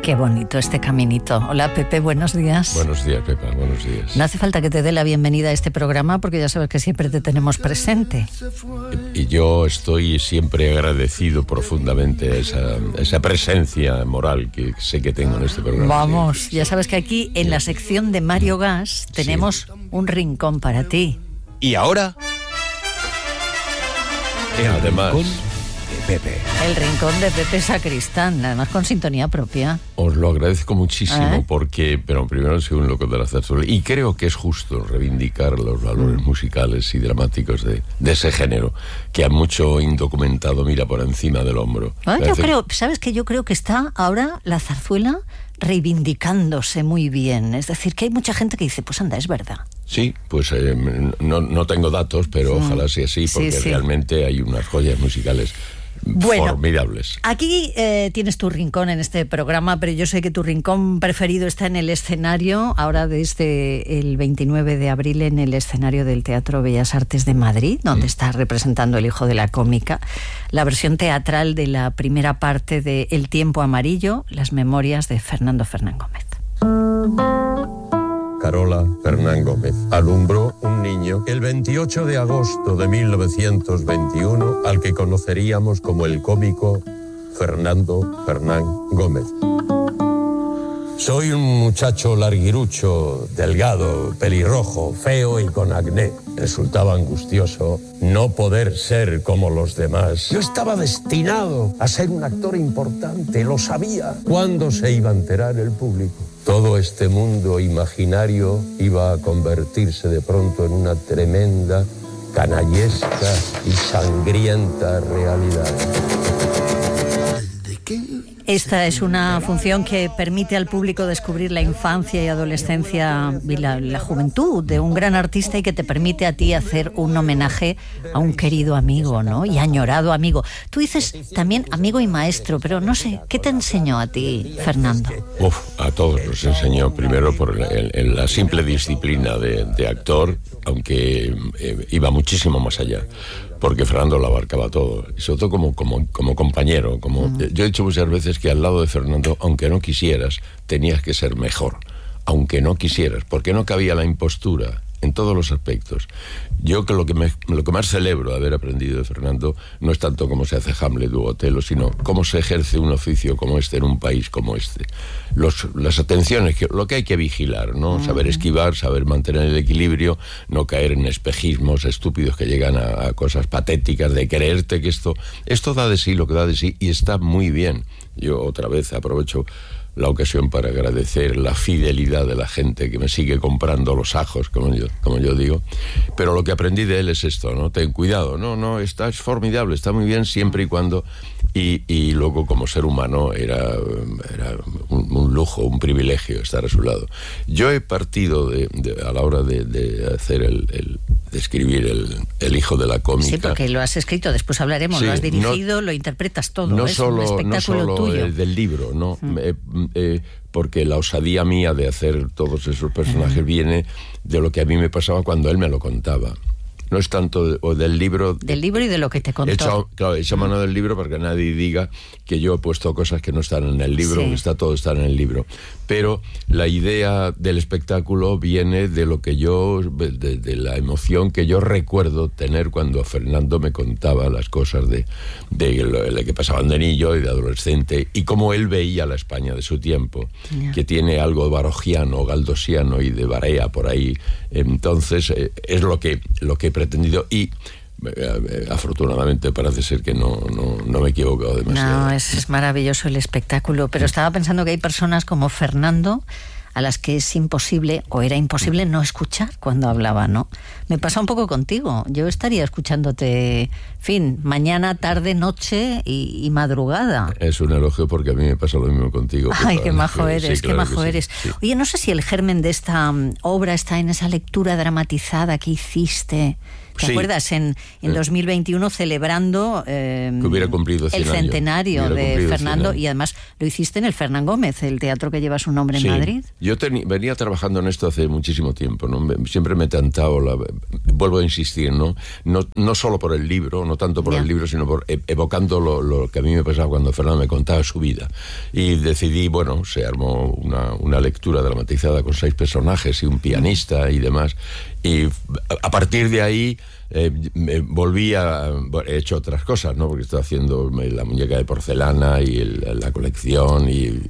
Qué bonito este caminito. Hola, Pepe, buenos días. Buenos días, Pepa, buenos días. No hace falta que te dé la bienvenida a este programa porque ya sabes que siempre te tenemos presente. Y yo estoy siempre agradecido profundamente a esa presencia moral que sé que tengo en este programa. Vamos, ya sabes que aquí en la sección de Mario Gas tenemos un rincón para ti. Y ahora, Además, rincón de Pepe. El rincón de Pepe Sacristán, además con sintonía propia. os lo agradezco muchísimo porque, pero primero soy un loco de la zarzuela y creo que es justo reivindicar los valores musicales y dramáticos de ese género que a mucho indocumentado mira por encima del hombro. Yo creo, ¿sabes qué? Yo creo que está ahora la zarzuela reivindicándose muy bien. Es decir, que hay mucha gente que dice, pues anda, es verdad. Sí, pues no tengo datos, pero ojalá sea así, porque realmente hay unas joyas musicales formidables. Aquí tienes tu rincón en este programa, pero yo sé que tu rincón preferido está en el escenario, ahora desde el 29 de abril en el escenario del Teatro Bellas Artes de Madrid, donde está representando El hijo de la cómica, la versión teatral de la primera parte de El tiempo amarillo, las memorias de Fernando Fernán Gómez. Carola Fernán Gómez alumbró un niño el 28 de agosto de 1921 al que conoceríamos como el cómico Fernando Fernán Gómez. Soy un muchacho larguirucho, delgado, pelirrojo, feo y con acné. Resultaba angustioso no poder ser como los demás. Yo estaba destinado a ser un actor importante, lo sabía. ¿Cuándo se iba a enterar el público? Todo este mundo imaginario iba a convertirse de pronto en una tremenda, canallesca y sangrienta realidad. Esta es una función que permite al público descubrir la infancia y adolescencia y la juventud de un gran artista y que te permite a ti hacer un homenaje a un querido amigo, ¿no? Y añorado amigo. Tú dices también amigo y maestro, pero no sé, ¿qué te enseñó a ti, Fernando? A todos nos enseñó, primero por la simple disciplina de actor, aunque iba muchísimo más allá, porque Fernando lo abarcaba todo, y sobre todo como compañero. Yo he dicho muchas veces que al lado de Fernando, aunque no quisieras, tenías que ser mejor, aunque no quisieras, porque no cabía la impostura en todos los aspectos. Yo que lo que más celebro de haber aprendido de Fernando no es tanto cómo se hace Hamlet u Otelo, sino cómo se ejerce un oficio como este en un país como este. Las atenciones, lo que hay que vigilar, ¿no? Saber esquivar, saber mantener el equilibrio, no caer en espejismos estúpidos que llegan a cosas patéticas de creerte que esto da de sí lo que da de sí y está muy bien. Yo otra vez aprovecho la ocasión para agradecer la fidelidad de la gente que me sigue comprando los ajos, como yo digo. Pero lo que aprendí de él es esto, ¿no? Ten cuidado, es formidable, está muy bien siempre y cuando... Y luego como ser humano era un lujo, un privilegio estar a su lado. Yo he partido a la hora de hacer de escribir el hijo de la cómica. Sí, porque lo has escrito, después hablaremos, lo has dirigido, lo interpretas todo, no es solo, un espectáculo no solo tuyo. del libro, ¿no? Porque la osadía mía de hacer todos esos personajes viene de lo que a mí me pasaba cuando él me lo contaba. No es tanto del libro... Del libro y de lo que te contó. He hecho mano del libro para que nadie diga que yo he puesto cosas que no están en el libro, que todo está en el libro. Pero la idea del espectáculo viene de lo que de la emoción que yo recuerdo tener cuando Fernando me contaba las cosas de lo que pasaban de niño y de adolescente y cómo él veía la España de su tiempo, que tiene algo barogiano, galdosiano y de Barea por ahí. Entonces es lo que he pretendido y afortunadamente parece ser que no me he equivocado demasiado. No, es maravilloso el espectáculo, pero estaba pensando que hay personas como Fernando a las que es imposible o era imposible no escuchar cuando hablaba, ¿no? Me pasa un poco contigo. Yo estaría escuchándote, mañana, tarde, noche y madrugada. Es un elogio porque a mí me pasa lo mismo contigo. Ay, qué majo eres, sí, claro, qué majo eres. Sí. Oye, no sé si el germen de esta obra está en esa lectura dramatizada que hiciste ¿Te acuerdas? En 2021 celebrando que hubiera cumplido 100 el centenario de Fernando, y además lo hiciste en el Fernán Gómez, el teatro que lleva su nombre en Madrid. Yo venía trabajando en esto hace muchísimo tiempo, ¿no? Siempre me he tentado, vuelvo a insistir, ¿no? No solo por el libro, no tanto por el libro, sino por evocando lo que a mí me pasaba cuando Fernando me contaba su vida. Y decidí, bueno, se armó una lectura dramatizada con 6 personajes y un pianista y demás. Y a partir de ahí me volví he hecho otras cosas, ¿no? Porque estoy haciendo la muñeca de porcelana y la colección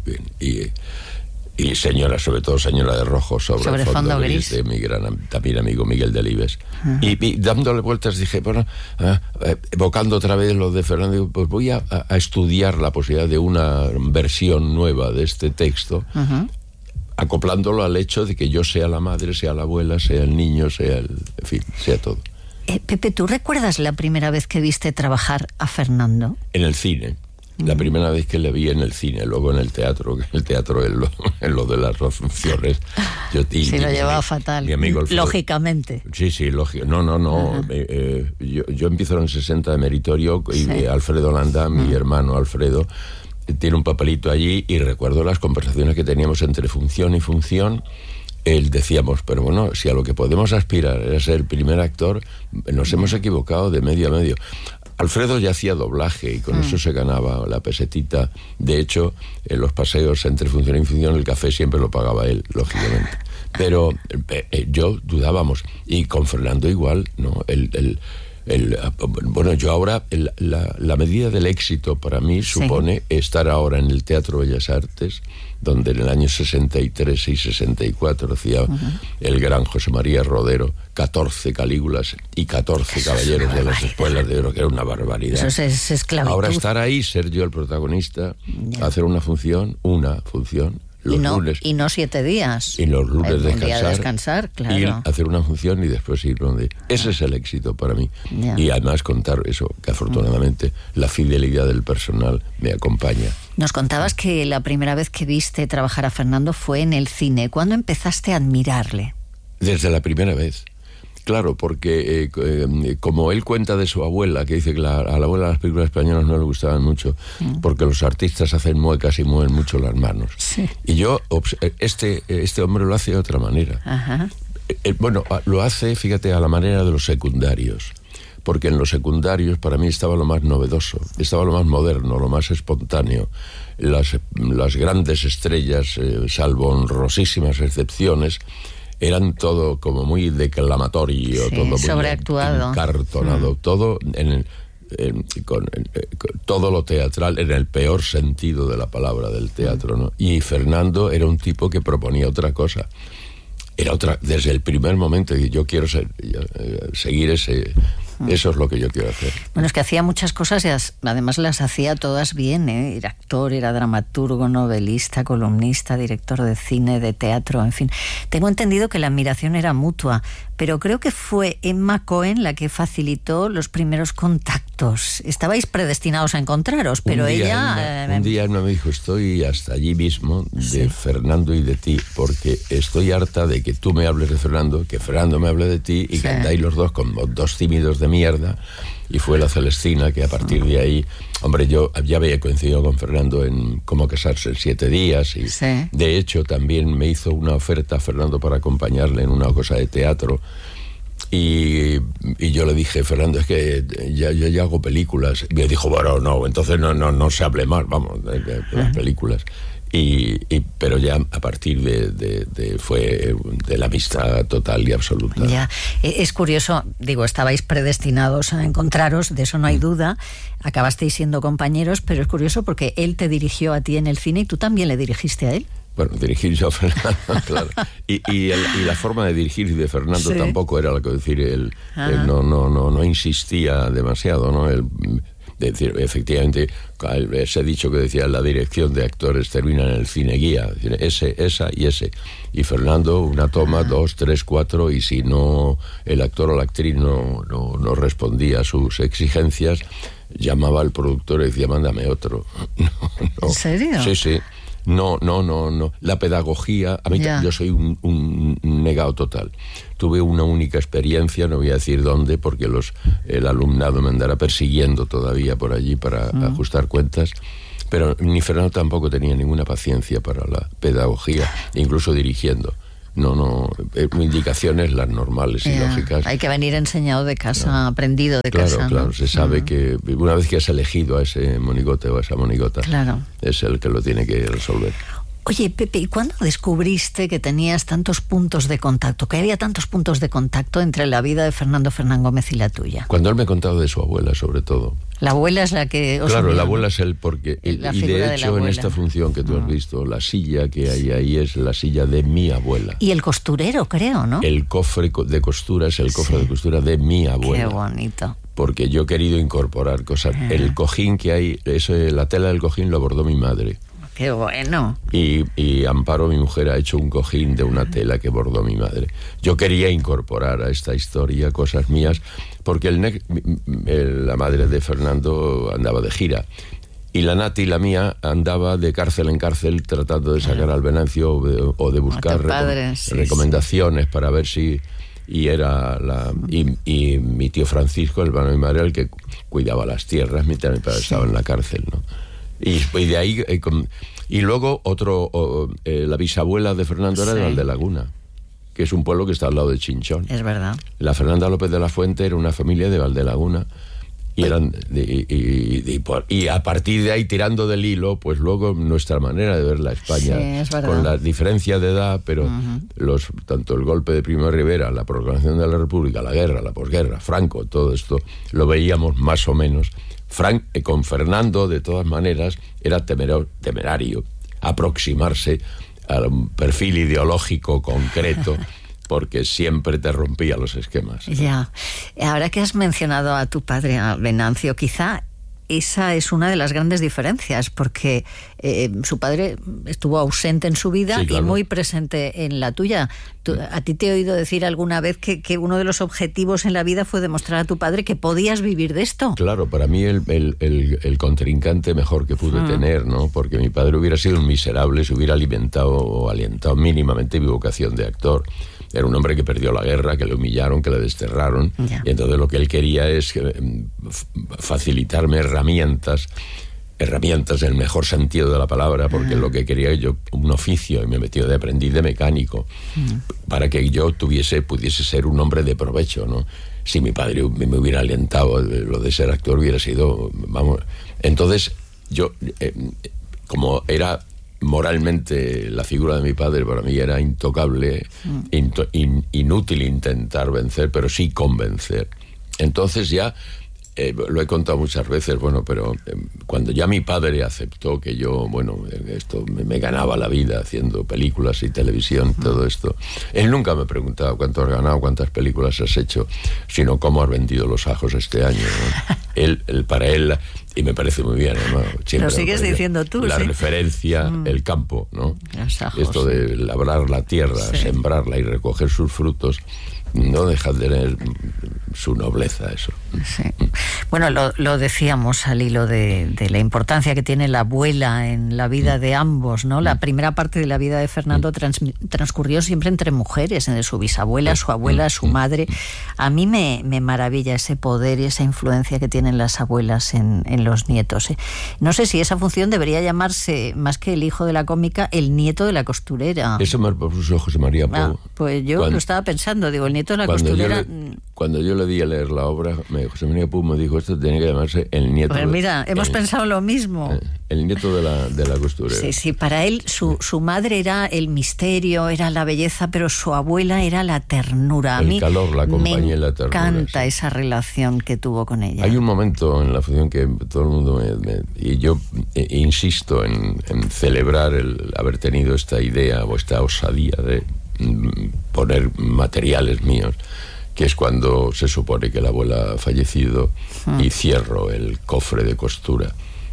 y señora, sobre todo Señora de Rojo sobre fondo gris de mi gran también amigo Miguel Delibes. Y dándole vueltas dije, bueno, evocando otra vez lo de Fernando, digo, pues voy a estudiar la posibilidad de una versión nueva de este texto, acoplándolo al hecho de que yo sea la madre, sea la abuela, sea el niño, en fin, sea todo. Pepe, ¿tú recuerdas la primera vez que viste trabajar a Fernando? En el cine. La primera vez que le vi en el cine, luego en el teatro, que el teatro es lo de las funciones. Lo llevaba fatal. Mi amigo Alfredo, lógicamente. Sí, lógico. No. Yo empiezo en el 60 de meritorio y Alfredo Landa, mi hermano Alfredo, tiene un papelito allí y recuerdo las conversaciones que teníamos entre función y función. Decíamos, pero bueno, si a lo que podemos aspirar era ser el primer actor, nos hemos equivocado de medio a medio. Alfredo ya hacía doblaje y con eso se ganaba la pesetita. De hecho, en los paseos entre función y función el café siempre lo pagaba él, lógicamente. Pero yo dudábamos. Y con Fernando igual, ¿no? Bueno, yo ahora la medida del éxito para mí supone estar ahora en el Teatro Bellas Artes, donde en el año 63 y 64 hacía el gran José María Rodero 14 Calígulas y 14 caballeros de las espuelas de oro, que era una barbaridad. Eso es esclavitud. Ahora estar ahí, ser yo el protagonista, hacer una función, lunes. Y no 7 días. Y los lunes descansar, claro. Ir, hacer una función y después ir donde... Ese es el éxito para mí. Y además contar eso, que afortunadamente la fidelidad del personal me acompaña. Nos contabas que la primera vez que viste trabajar a Fernando fue en el cine. ¿Cuándo empezaste a admirarle? Desde la primera vez. Claro, porque como él cuenta de su abuela, que dice que a la abuela las películas españolas no le gustaban mucho, porque los artistas hacen muecas y mueven mucho las manos. Sí. Y yo, este hombre lo hace de otra manera. Bueno, lo hace, fíjate, a la manera de los secundarios. Porque en los secundarios para mí estaba lo más novedoso, estaba lo más moderno, lo más espontáneo. Las grandes estrellas, salvo honrosísimas excepciones, eran todo como muy declamatorio, todo muy sobreactuado, encartonado, todo con todo lo teatral en el peor sentido de la palabra del teatro, ¿no? Y Fernando era un tipo que proponía otra cosa. Era otra, desde el primer momento, y yo quiero seguir eso es lo que yo quiero hacer. Bueno, es que hacía muchas cosas y además las hacía todas bien, ¿eh? Era actor, era dramaturgo, novelista, columnista, director de cine, de teatro, en fin. Tengo entendido que la admiración era mutua, pero creo que fue Emma Cohen la que facilitó los primeros contactos. Estabais predestinados a encontraros, pero un día Emma me dijo, estoy hasta allí mismo de Fernando y de ti, porque estoy harta de que tú me hables de Fernando, que Fernando me hable de ti y que andáis los dos como dos tímidos de mierda. Y fue la Celestina que a partir de ahí, hombre, yo ya había coincidido con Fernando en Cómo casarse en 7 días y de hecho también me hizo una oferta a Fernando para acompañarle en una cosa de teatro y yo le dije, Fernando, es que yo ya hago películas. Y me dijo, bueno, no, entonces no se hable más, vamos, de las películas. Pero ya a partir fue de la amistad total y absoluta. Ya, es curioso, digo, estabais predestinados a encontraros, de eso no hay duda, acabasteis siendo compañeros, pero es curioso porque él te dirigió a ti en el cine y tú también le dirigiste a él. Bueno, dirigir yo a Fernando, claro. Y la forma de dirigir de Fernando tampoco era la que decir, él no insistía demasiado, ¿no? Es decir, efectivamente, ese dicho que decía, la dirección de actores termina en el cine guía, esa y ese. Y Fernando, una toma, 2, 3, 4, y si no el actor o la actriz no respondía a sus exigencias, llamaba al productor y decía, mándame otro. ¿En serio? Sí. No. La pedagogía, a mí yo soy un negado total. Tuve una única experiencia, no voy a decir dónde, porque el alumnado me andará persiguiendo todavía por allí para ajustar cuentas. Pero ni Fernando tampoco tenía ninguna paciencia para la pedagogía, incluso dirigiendo. No, indicaciones las normales y lógicas. Hay que venir enseñado de casa, aprendido de casa. Claro, se sabe que una vez que has elegido a ese monigote o a esa monigota, es el que lo tiene que resolver. Oye, Pepe, ¿y cuándo descubriste que tenías tantos puntos de contacto, que había tantos puntos de contacto entre la vida de Fernando Fernán Gómez y la tuya? Cuando él me contaba de su abuela, sobre todo. La abuela es la que os Claro, unió, la abuela es él, porque... Y de hecho, en esta función que tú has visto, la silla que hay ahí es la silla de mi abuela. Y el costurero, creo, ¿no? El cofre de costura es el cofre de costura de mi abuela. Qué bonito. Porque yo he querido incorporar cosas. El cojín que hay, la tela del cojín lo bordó mi madre. ¡Qué bueno! Y Amparo, mi mujer, ha hecho un cojín de una tela que bordó mi madre. Yo quería incorporar a esta historia cosas mías, porque la madre de Fernando andaba de gira. Y la Nati, la mía, andaba de cárcel en cárcel tratando de sacar al Venancio o de buscar recomendaciones para ver si... Y era y mi tío Francisco, el hermano de mi madre, el que cuidaba las tierras mientras mi padre estaba en la cárcel, ¿no? Y de ahí y luego la bisabuela de Fernando era de Valdelaguna, que es un pueblo que está al lado de Chinchón. Es verdad. La Fernanda López de la Fuente era una familia de Valdelaguna y a partir de ahí, tirando del hilo, pues luego nuestra manera de ver la España, con la diferencia de edad, pero tanto el golpe de Primo de Rivera, la proclamación de la República, la guerra, la posguerra, Franco, todo esto lo veíamos más o menos. Con Fernando, de todas maneras, era temerario aproximarse a un perfil ideológico concreto, porque siempre te rompía los esquemas. Ya. Ahora que has mencionado a tu padre, a Venancio, quizá esa es una de las grandes diferencias, porque su padre estuvo ausente en su vida y muy presente en la tuya. A ti te he oído decir alguna vez que uno de los objetivos en la vida fue demostrar a tu padre que podías vivir de esto. Claro, para mí el contrincante mejor que pude tener, ¿no? Porque mi padre hubiera sido un miserable si hubiera alimentado o alentado mínimamente mi vocación de actor. Era un hombre que perdió la guerra, que le humillaron, que le desterraron. Y entonces lo que él quería es facilitarme herramientas en el mejor sentido de la palabra, porque lo que quería yo, un oficio, y me metió de aprendiz de mecánico, para que yo pudiese ser un hombre de provecho, ¿no? Si mi padre me hubiera alentado, lo de ser actor hubiera sido, vamos... Entonces, yo, como era... Moralmente, la figura de mi padre para mí era intocable, inútil intentar vencer, pero sí convencer. Entonces ya, lo he contado muchas veces, pero cuando ya mi padre aceptó que yo, esto me ganaba la vida haciendo películas y televisión, todo esto, él nunca me preguntaba cuánto has ganado, cuántas películas has hecho, sino cómo has vendido los ajos este año, ¿no? Para él... Y me parece muy bien, ¿no? Lo sigues diciendo tú, la referencia, el campo, ¿no? Esto de labrar la tierra, sembrarla y recoger sus frutos, no deja de tener su nobleza, eso. Sí. Bueno, lo decíamos al hilo de la importancia que tiene la abuela en la vida de ambos, ¿no? La primera parte de la vida de Fernando transcurrió siempre entre mujeres, entre su bisabuela, su abuela, su madre. A mí me maravilla ese poder y esa influencia que tienen las abuelas en los nietos. No sé si esa función debería llamarse, más que el hijo de la cómica, el nieto de la costurera. Eso me propuso José María Pou. Pues yo lo estaba pensando, digo, el nieto de la costurera... Cuando yo le di a leer la obra, José María Pou me dijo, esto tenía que llamarse el nieto... Pues mira, hemos pensado lo mismo. El nieto de la costurera. Sí, para él su madre era el misterio, era la belleza, pero su abuela era la ternura. El calor, la compañía y la ternura. Me encanta esa relación que tuvo con ella. Hay un momento en la función que todo el mundo y yo insisto en celebrar el haber tenido esta idea o esta osadía de poner materiales míos, que es cuando se supone que la abuela ha fallecido y cierro el cofre de costura.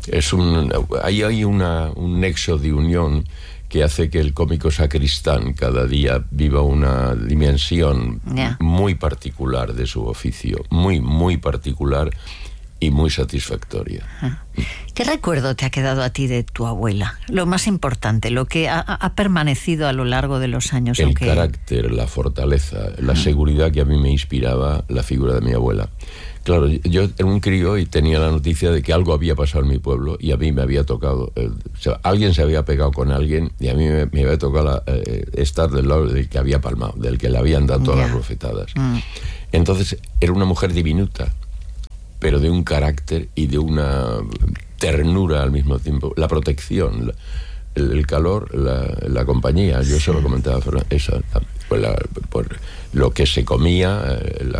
Ahí hay un nexo de unión que hace que el cómico sacristán cada día viva una dimensión muy particular de su oficio, muy, muy particular, y muy satisfactoria. ¿Qué recuerdo te ha quedado a ti de tu abuela? Lo más importante, lo que ha permanecido a lo largo de los años. El carácter, la fortaleza, la seguridad que a mí me inspiraba la figura de mi abuela. Claro, yo era un crío y tenía la noticia de que algo había pasado en mi pueblo y a mí me había tocado, o sea, alguien se había pegado con alguien y a mí me había tocado estar del lado del que había palmado, del que le habían dado todas las bofetadas. Entonces era una mujer diminuta, pero de un carácter y de una ternura al mismo tiempo, la protección, el calor, la compañía. Yo se lo comentaba a Fernando, por lo que se comía,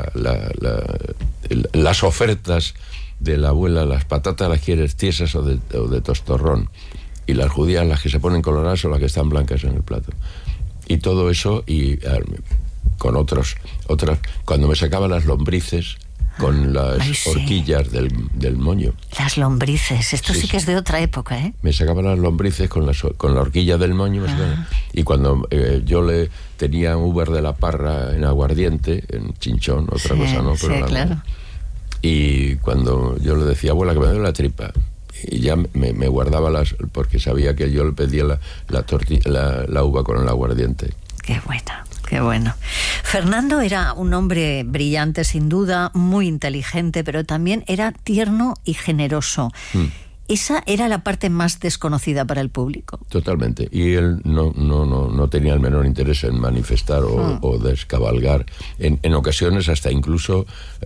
las ofertas de la abuela, las patatas las quieres tiesas o de tostorrón, y las judías, las que se ponen coloradas o las que están blancas en el plato. Y todo eso, y con otras, cuando me sacaba las lombrices, con las horquillas del moño. Las lombrices, esto sí que es de otra época, ¿eh? Me sacaba las lombrices con la horquilla del moño, y cuando yo le tenía Uber de la Parra en aguardiente, en chinchón, otra cosa no, pero claro. Y cuando yo le decía, abuela, que me duele la tripa, y ya me guardaba porque sabía que yo le pedía la uva con el aguardiente. Qué buena. Qué bueno. Fernando era un hombre brillante, sin duda, muy inteligente, pero también era tierno y generoso. Esa era la parte más desconocida para el público. Totalmente. Y él no tenía el menor interés en manifestar o descabalgar. En ocasiones hasta incluso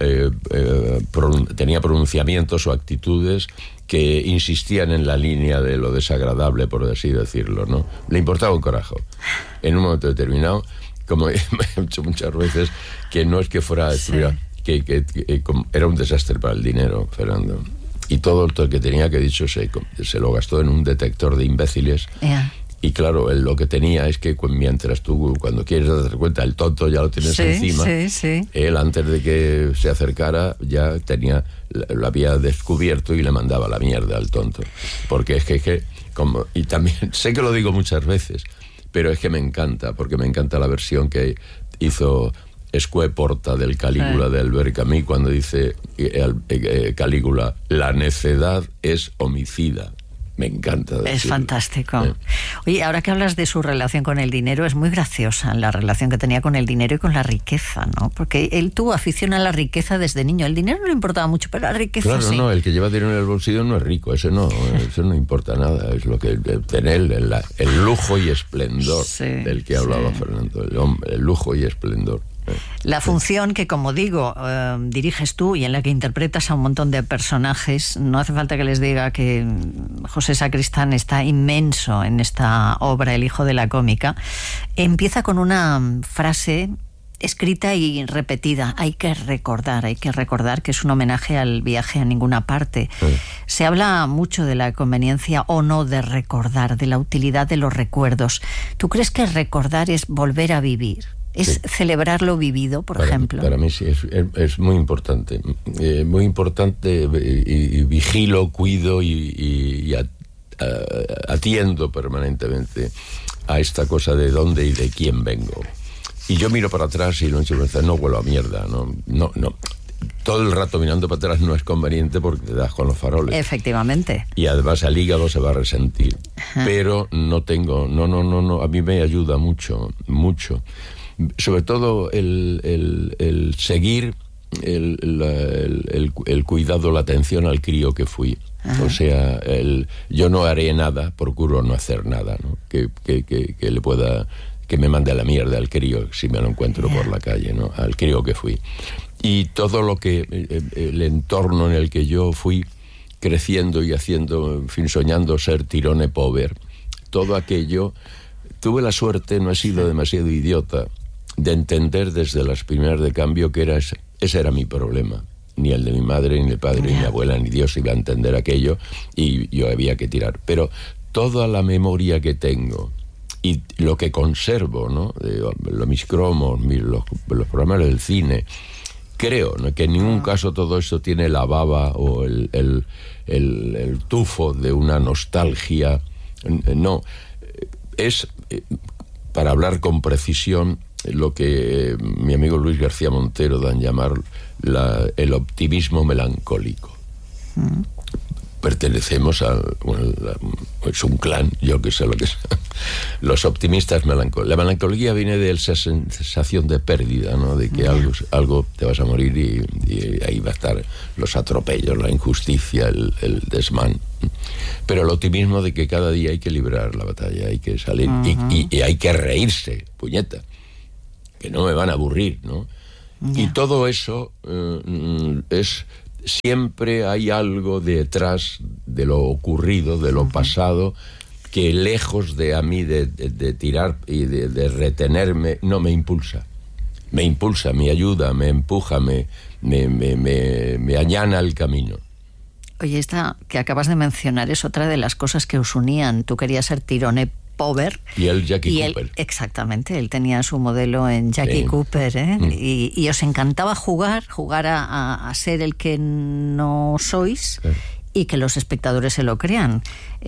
tenía pronunciamientos o actitudes que insistían en la línea de lo desagradable, por así decirlo, ¿no? Le importaba un carajo. En un momento determinado, como he hecho muchas veces, que no es que fuera a destruir, que era un desastre para el dinero, Fernando. Y todo el que tenía, que dicho, se lo gastó en un detector de imbéciles. Y claro, él lo que tenía es que mientras tú, cuando quieres darte cuenta, el tonto ya lo tienes encima. Él, antes de que se acercara, ya lo había descubierto y le mandaba la mierda al tonto. Porque es que y también, sé que lo digo muchas veces, pero es que me encanta, porque me encanta la versión que hizo Escué Porta del Calígula de Albert Camus, cuando dice Calígula, la necedad es homicida. Me encanta decirlo. Es fantástico. Oye, ahora que hablas de su relación con el dinero, es muy graciosa la relación que tenía con el dinero y con la riqueza, ¿no? Porque él tuvo afición a la riqueza desde niño. El dinero no le importaba mucho, pero la riqueza claro, sí. No, el que lleva dinero en el bolsillo no es rico, eso no importa nada. Es lo que tener el lujo y esplendor del que hablaba Fernando, el lujo y esplendor. La función que, como digo, diriges tú y en la que interpretas a un montón de personajes, no hace falta que les diga que José Sacristán está inmenso en esta obra, El hijo de la cómica. Empieza con una frase escrita y repetida: hay que recordar, que es un homenaje al viaje a ninguna parte. Se habla mucho de la conveniencia o no de recordar, de la utilidad de los recuerdos. ¿Tú crees que recordar es volver a vivir? ¿Es celebrar lo vivido, por ejemplo? Para mí sí, es muy importante. Muy importante, y vigilo, cuido y atiendo permanentemente a esta cosa de dónde y de quién vengo. Y yo miro para atrás y no vuelo a mierda, no. Todo el rato mirando para atrás no es conveniente porque te das con los faroles. Efectivamente. Y además el hígado se va a resentir. Pero no, a mí me ayuda mucho. Sobre todo el seguir el cuidado, la atención al crío que fui. O sea, yo no haré nada, procuro no hacer nada, ¿no? Que le pueda, que me mande a la mierda al crío si me lo encuentro por la calle, ¿no? Al crío que fui. Y todo lo que el entorno en el que yo fui creciendo y haciendo, en fin, soñando ser tirone pover, todo aquello, tuve la suerte, no he sido demasiado idiota, de entender desde las primeras de cambio que ese era mi problema. Ni el de mi madre, ni el padre, ni mi abuela, ni Dios iba a entender aquello, y yo había que tirar. Pero toda la memoria que tengo y lo que conservo, ¿no? Mis cromos, los programas del cine, creo, ¿no?, que en ningún caso todo esto tiene la baba o el tufo de una nostalgia. No, es, para hablar con precisión, lo que mi amigo Luis García Montero da en llamar el optimismo melancólico. Pertenecemos es un clan, yo que sé lo que es. Los optimistas melancólicos. La melancolía viene de esa sensación de pérdida, ¿no? De que algo te vas a morir y ahí va a estar los atropellos, la injusticia, el desmán. Pero el optimismo de que cada día hay que librar la batalla, hay que salir y hay que reírse, puñeta, que no me van a aburrir, ¿no? Y todo eso es... Siempre hay algo detrás de lo ocurrido, de lo pasado, que lejos de a mí de tirar y de retenerme, no me impulsa. Me impulsa, me ayuda, me empuja, me allana el camino. Oye, esta que acabas de mencionar es otra de las cosas que os unían. Tú querías ser Tyrone Power. Y él Jackie Cooper. Exactamente, él tenía su modelo en Jackie Cooper, ¿eh? Y os encantaba jugar a ser el que no sois y que los espectadores se lo crean.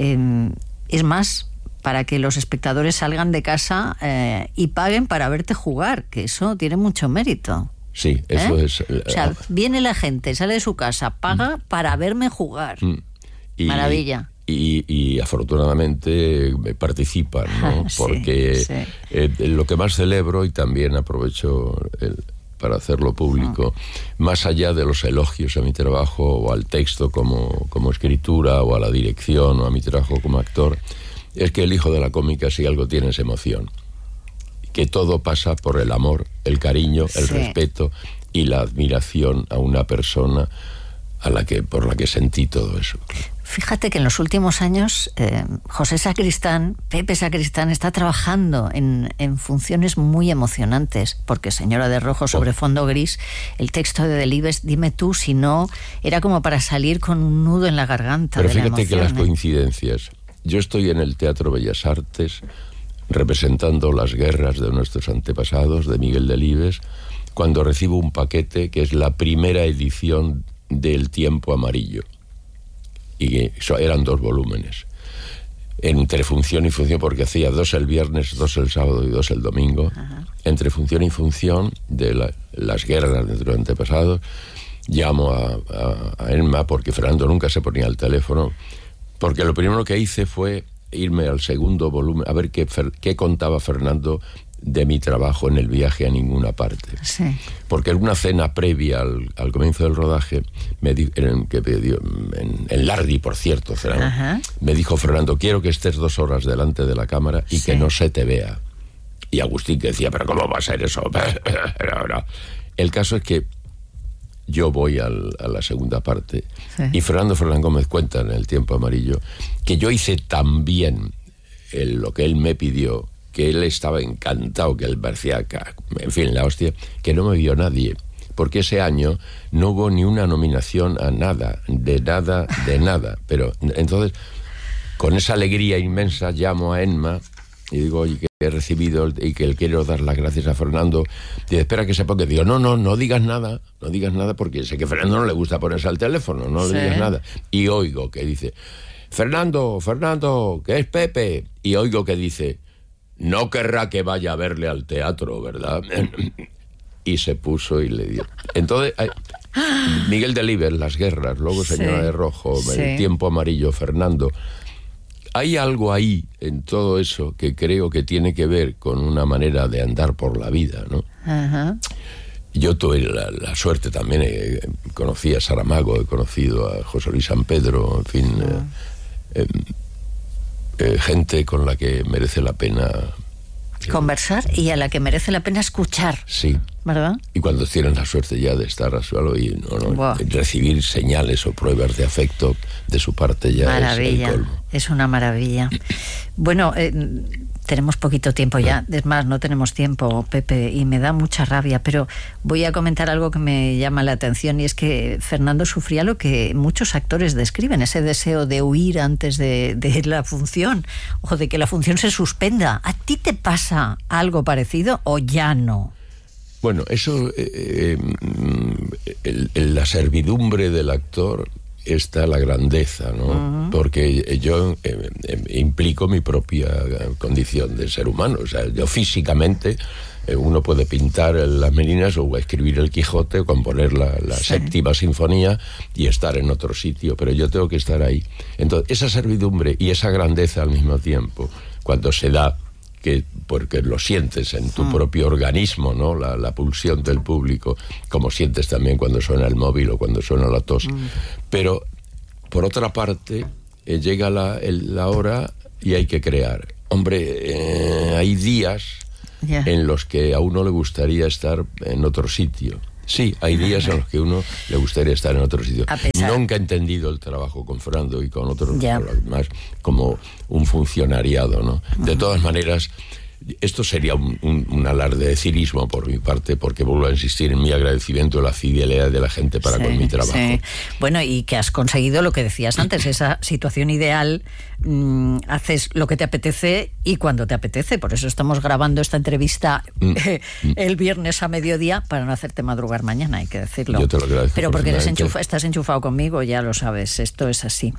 Es más, para que los espectadores salgan de casa y paguen para verte jugar, que eso tiene mucho mérito. Sí, eso es... O sea, viene la gente, sale de su casa, paga para verme jugar. Maravilla. Y afortunadamente participan, ¿no? Porque lo que más celebro, y también aprovecho para hacerlo público, más allá de los elogios a mi trabajo o al texto como escritura o a la dirección o a mi trabajo como actor, es que el hijo de la cómica, si algo tiene, es emoción. Que todo pasa por el amor, el cariño, el respeto y la admiración a una persona por la que sentí todo eso. Fíjate que en los últimos años José Sacristán, Pepe Sacristán, está trabajando en funciones muy emocionantes, porque Señora de Rojo sobre fondo gris, el texto de Delibes, dime tú si no, era como para salir con un nudo en la garganta. Pero de la fíjate emoción, que las coincidencias. Yo estoy en el Teatro Bellas Artes representando las guerras de nuestros antepasados, de Miguel Delibes, cuando recibo un paquete que es la primera edición del Tiempo Amarillo. Y eran 2 volúmenes. Entre función y función, porque hacía 2 el viernes, 2 el sábado y 2 el domingo. Entre función y función de las guerras de nuestros antepasados, llamo a Emma, porque Fernando nunca se ponía al teléfono, porque lo primero que hice fue irme al segundo volumen, a ver qué contaba Fernando de mi trabajo en el viaje a ninguna parte. Sí. Porque en una cena previa al comienzo del rodaje, en Lardi, por cierto, me dijo Fernando, quiero que estés 2 horas delante de la cámara y que no se te vea. Y Agustín, que decía, pero ¿cómo va a ser eso? El caso es que yo voy a la segunda parte y Fernando Fernán Gómez cuenta en El Tiempo Amarillo que yo hice tan bien lo que él me pidió, que él estaba encantado, que él parecía, en fin, la hostia, que no me vio nadie, porque ese año no hubo ni una nominación a nada. Pero entonces, con esa alegría inmensa, llamo a Emma y digo, oye, que he recibido y que le quiero dar las gracias a Fernando. Dice, espera que se ponga. Digo, no digas nada, porque sé que a Fernando no le gusta ponerse al teléfono, no le digas nada. Y oigo que dice, Fernando, que es Pepe. Y oigo que dice, no querrá que vaya a verle al teatro, ¿verdad? Y se puso y le dio. Entonces, Miguel Delibes, Las guerras, luego Señora de Rojo, El Tiempo Amarillo, Fernando. Hay algo ahí en todo eso que creo que tiene que ver con una manera de andar por la vida, ¿no? Yo tuve la suerte también, conocí a Saramago, he conocido a José Luis San Pedro, en fin... gente con la que merece la pena conversar y a la que merece la pena escuchar. Sí. ¿Verdad? Y cuando tienen la suerte ya de estar a su lado y recibir señales o pruebas de afecto de su parte ya maravilla. Es el colmo. Es una maravilla. Bueno, tenemos poquito tiempo ya, es más, no tenemos tiempo, Pepe, y me da mucha rabia, pero voy a comentar algo que me llama la atención, y es que Fernando sufría lo que muchos actores describen, ese deseo de huir antes de la función, o de que la función se suspenda. ¿A ti te pasa algo parecido o ya no? Bueno, eso, la servidumbre del actor está la grandeza, ¿no? Porque yo implico mi propia condición de ser humano. O sea, yo físicamente, uno puede pintar las Meninas o escribir el Quijote o componer la séptima sinfonía y estar en otro sitio, pero yo tengo que estar ahí. Entonces, esa servidumbre y esa grandeza al mismo tiempo, cuando se da, porque lo sientes en tu propio organismo, ¿no? La pulsión del público, como sientes también cuando suena el móvil o cuando suena la tos. Pero, por otra parte, llega la hora y hay que crear. Hombre, hay días en los que a uno le gustaría estar en otro sitio. Sí, hay días en los que a uno le gustaría estar en otro sitio. Nunca he entendido el trabajo con Fernando y con otros más como un funcionariado, ¿no? De todas maneras, esto sería un alarde de cinismo por mi parte, porque vuelvo a insistir en mi agradecimiento a la fidelidad de la gente para con mi trabajo. Sí. Bueno, y que has conseguido lo que decías antes, esa situación ideal, haces lo que te apetece y cuando te apetece. Por eso estamos grabando esta entrevista el viernes a mediodía, para no hacerte madrugar mañana, hay que decirlo. Yo te lo agradezco. Pero porque estás enchufado conmigo, ya lo sabes, esto es así.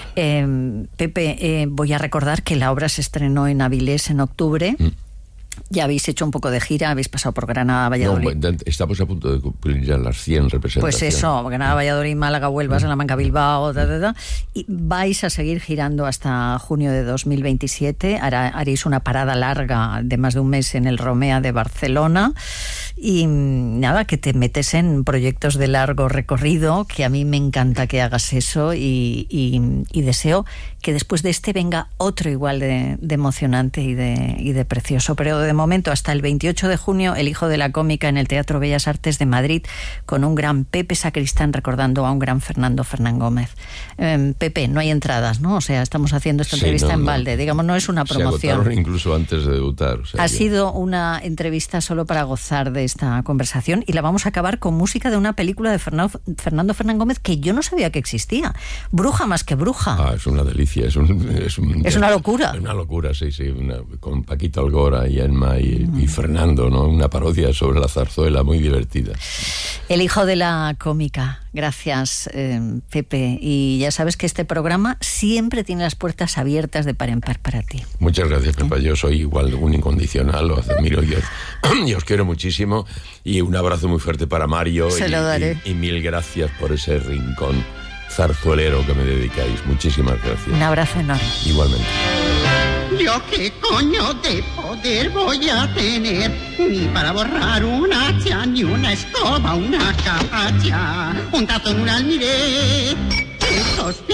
Pepe, voy a recordar que la obra se estrenó en Avilés en octubre. Ya habéis hecho un poco de gira, habéis pasado por Granada, Valladolid. No, estamos a punto de cumplir ya las 100 representaciones. Pues eso, Granada, Valladolid, Málaga, Huelva, Salamanca, Bilbao, y vais a seguir girando hasta junio de 2027. Haréis una parada larga de más de un mes en el Romea de Barcelona. Y nada, que te metes en proyectos de largo recorrido, que a mí me encanta que hagas eso, y deseo que después de este venga otro igual de emocionante y de precioso. Pero de momento, hasta el 28 de junio, El hijo de la cómica en el Teatro Bellas Artes de Madrid, con un gran Pepe Sacristán recordando a un gran Fernando Fernán Gómez. Pepe, no hay entradas, ¿no? O sea, estamos haciendo esta entrevista en balde. Digamos, no es una promoción. Se agotaron incluso antes de debutar. O sea, ha sido una entrevista solo para gozar de esta conversación, y la vamos a acabar con música de una película de Fernando Fernán Gómez que yo no sabía que existía. Bruja más que bruja. Es una delicia. Es una locura. Es una locura, sí. Con Paquito Algora y Emma y Fernando, ¿no? Una parodia sobre la zarzuela muy divertida. El hijo de la cómica. Gracias, Pepe. Y ya sabes que este programa siempre tiene las puertas abiertas de par en par para ti. Muchas gracias, Pepa. Yo soy igual un incondicional, os admiro y os quiero muchísimo. Y un abrazo muy fuerte para Mario. Se lo daré. Y mil gracias por ese rincón zarzuelero que me dedicáis. Muchísimas gracias. Un abrazo enorme. Igualmente. ¿Yo qué coño de poder voy a tener? Ni para borrar una hacha, ni una escoba, una capacha, un tazón, un almiré. Esos